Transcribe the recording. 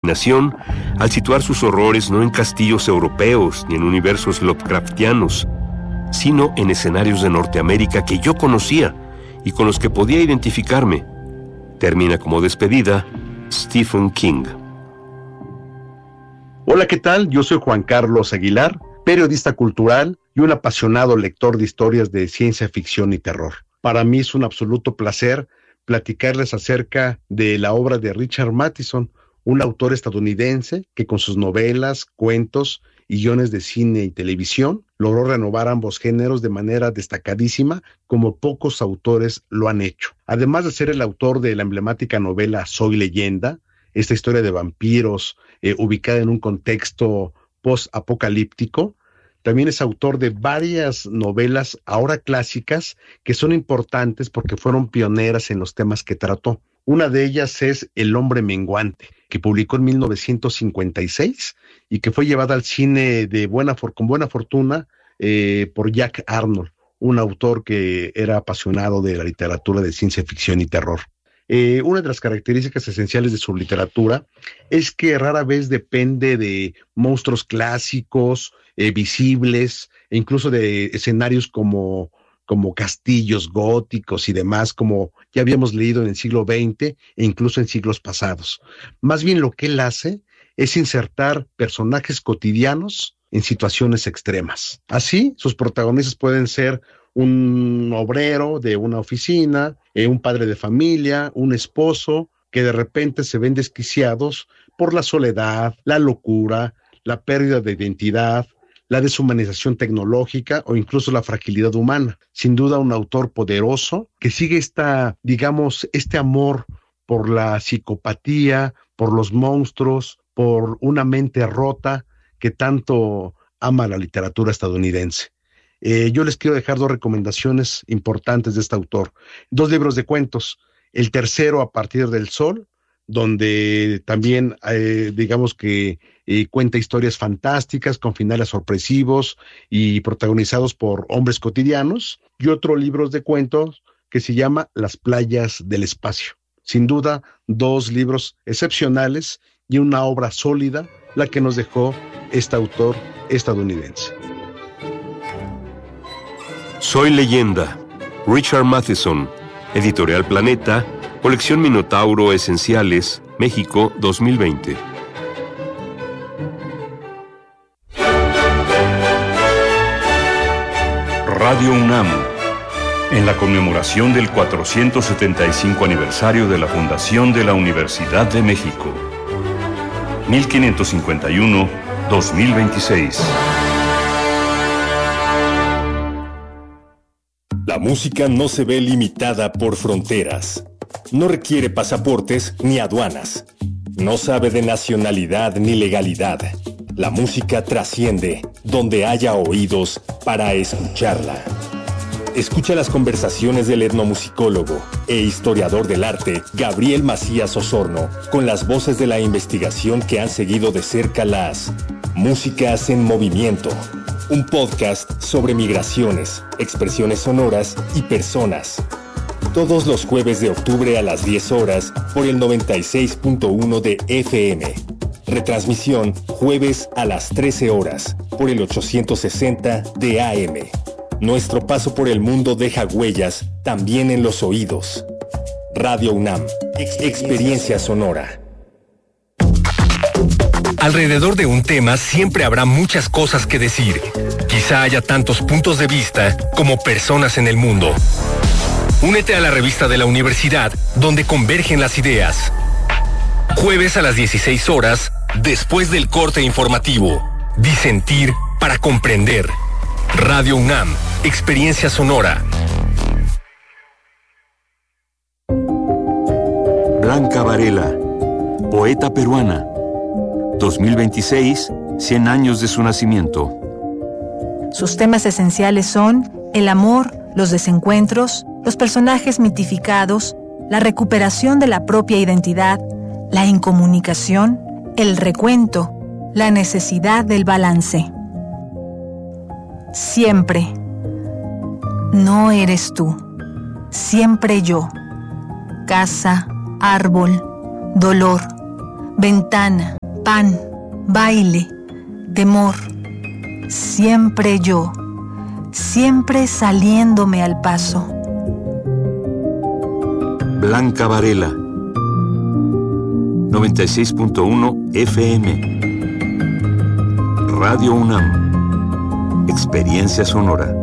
imaginación al situar sus horrores no en castillos europeos ni en universos Lovecraftianos, sino en escenarios de Norteamérica que yo conocía y con los que podía identificarme. Termina como despedida Stephen King. Hola, ¿qué tal? Yo soy Juan Carlos Aguilar, periodista cultural y un apasionado lector de historias de ciencia ficción y terror. Para mí es un absoluto placer platicarles acerca de la obra de Richard Matheson, un autor estadounidense que con sus novelas, cuentos y guiones de cine y televisión logró renovar ambos géneros de manera destacadísima, como pocos autores lo han hecho. Además de ser el autor de la emblemática novela Soy Leyenda, esta historia de vampiros ubicada en un contexto post-apocalíptico, también es autor de varias novelas ahora clásicas que son importantes porque fueron pioneras en los temas que trató. Una de ellas es El hombre menguante, que publicó en 1956 y que fue llevada al cine con buena fortuna por Jack Arnold, un autor que era apasionado de la literatura de ciencia ficción y terror. Una de las características esenciales de su literatura es que rara vez depende de monstruos clásicos, visibles, e incluso de escenarios como castillos góticos y demás, como ya habíamos leído en el siglo XX e incluso en siglos pasados. Más bien lo que él hace es insertar personajes cotidianos en situaciones extremas. Así, sus protagonistas pueden ser un obrero de una oficina, un padre de familia, un esposo, que de repente se ven desquiciados por la soledad, la locura, la pérdida de identidad, la deshumanización tecnológica o incluso la fragilidad humana. Sin duda un autor poderoso que sigue este amor por la psicopatía, por los monstruos, por una mente rota que tanto ama la literatura estadounidense. Yo les quiero dejar dos recomendaciones importantes de este autor. 2 libros de cuentos. El tercero, A partir del sol, donde también cuenta historias fantásticas con finales sorpresivos y protagonizados por hombres cotidianos. Y otro libro de cuentos que se llama Las playas del espacio. Sin duda, 2 libros excepcionales y una obra sólida, la que nos dejó este autor estadounidense. Soy Leyenda, Richard Matheson, Editorial Planeta, Colección Minotauro Esenciales, México 2020. Radio UNAM, en la conmemoración del 475 aniversario de la fundación de la Universidad de México, 1551-2026. La música no se ve limitada por fronteras. No requiere pasaportes ni aduanas. No sabe de nacionalidad ni legalidad. La música trasciende donde haya oídos para escucharla. Escucha las conversaciones del etnomusicólogo e historiador del arte Gabriel Macías Osorno con las voces de la investigación que han seguido de cerca las Músicas en Movimiento. Un podcast sobre migraciones, expresiones sonoras y personas. Todos los jueves de octubre a las 10 horas por el 96.1 de FM. Retransmisión jueves a las 13 horas por el 860 de AM. Nuestro paso por el mundo deja huellas también en los oídos. Radio UNAM. Experiencia sonora. Alrededor de un tema siempre habrá muchas cosas que decir. Quizá haya tantos puntos de vista como personas en el mundo. Únete a la revista de la universidad donde convergen las ideas. Jueves a las 16 horas, después del corte informativo. Disentir para comprender. Radio UNAM, Experiencia sonora. Blanca Varela, poeta peruana. 2026, 100 años de su nacimiento. Sus temas esenciales son el amor, los desencuentros, los personajes mitificados, la recuperación de la propia identidad, la incomunicación, el recuento, la necesidad del balance. Siempre. No eres tú. Siempre yo. Casa, árbol, dolor, ventana, pan, baile, temor, siempre yo, siempre saliéndome al paso. Blanca Varela, 96.1 FM. Radio UNAM. Experiencia sonora.